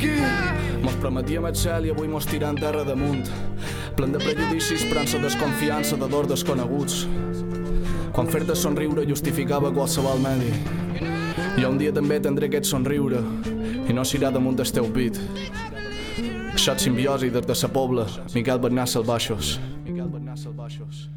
aquí. Mos prometíem el cel i avui mos tirant terra damunt, plen de prejudicis, esperança, desconfiança, de dor desconeguts. Quan fer-te somriure justificava qualsevol medi, jo un dia també tindré aquest somriure i no s'irà damunt del teu pit. Això és simbiosi des de sa pobla, Miquel Bernat Salvaixos.